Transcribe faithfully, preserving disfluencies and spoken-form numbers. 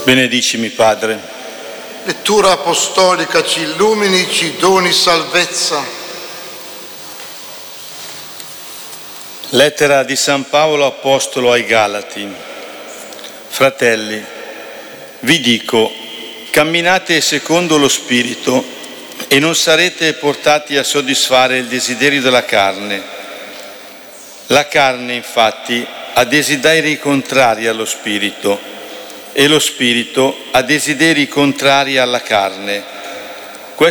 Benedicimi, Padre. Lettura apostolica ci illumini, ci doni salvezza. Lettera di San Paolo Apostolo ai Galati. Fratelli, vi dico, camminate secondo lo Spirito e non sarete portati a soddisfare il desiderio della carne. La carne, infatti, ha desideri contrari allo Spirito e lo Spirito ha desideri contrari alla carne.